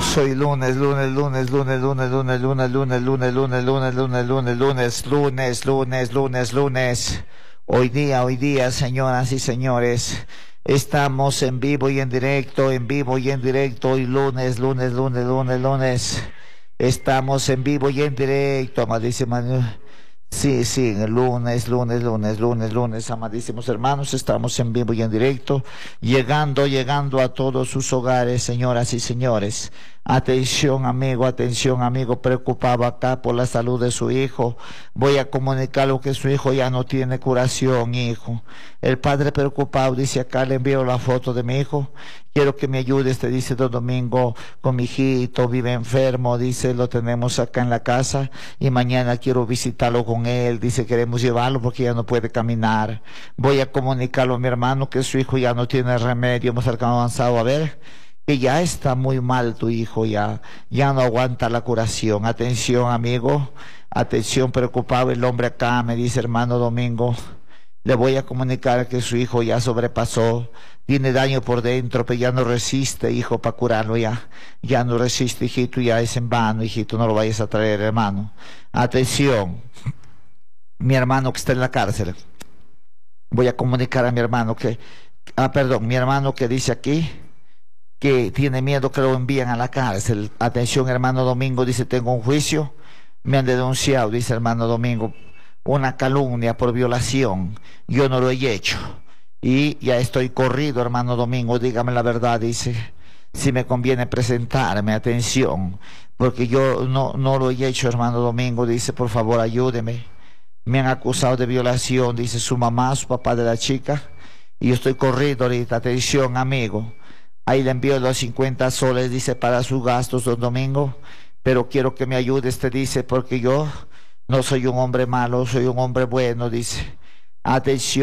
Soy lunes, lunes, lunes, lunes, lunes, lunes, lunes, lunes, lunes, lunes, lunes, lunes, lunes, lunes, lunes, lunes, lunes, lunes. Hoy día, señoras y señores, estamos en vivo y en directo, en vivo y en directo. Hoy lunes, lunes, lunes, lunes, lunes. Estamos en vivo y en directo, amadísima. Sí, lunes, lunes, lunes, lunes, lunes, amadísimos hermanos, estamos en vivo y en directo, llegando a todos sus hogares, señoras y señores. Atención, amigo, preocupado acá por la salud de su hijo. Voy a comunicarle que su hijo ya no tiene curación, hijo. El padre preocupado dice acá, le envío la foto de mi hijo. Quiero que me ayudes, te dice don Domingo, con mi hijito, vive enfermo, dice, lo tenemos acá en la casa y mañana quiero visitarlo con él, dice, queremos llevarlo porque ya no puede caminar. Voy a comunicarlo a mi hermano que su hijo ya no tiene remedio, hemos avanzado a ver que ya está muy mal tu hijo, ya no aguanta la curación. Atención, amigo, atención, preocupado el hombre acá, me dice hermano Domingo. Le voy a comunicar que su hijo ya sobrepasó, tiene daño por dentro, pero ya no resiste, hijo, para curarlo ya no resiste, hijito, ya es en vano, hijito, no lo vayas a traer, hermano. Atención, mi hermano que está en la cárcel, voy a comunicar a mi hermano mi hermano que dice aquí que tiene miedo que lo envíen a la cárcel. Atención, hermano Domingo, dice, tengo un juicio, me han denunciado, dice hermano Domingo, una calumnia por violación, yo no lo he hecho y ya estoy corrido, hermano Domingo, dígame la verdad, dice, si me conviene presentarme, atención, porque yo no lo he hecho, hermano Domingo, dice, por favor ayúdeme, me han acusado de violación, dice su mamá, su papá de la chica, y yo estoy corrido ahorita, atención, amigo, ahí le envío los 50 soles, dice, para sus gastos, don Domingo, pero quiero que me ayudes, te dice, porque yo no soy un hombre malo, soy un hombre bueno, dice. Atención.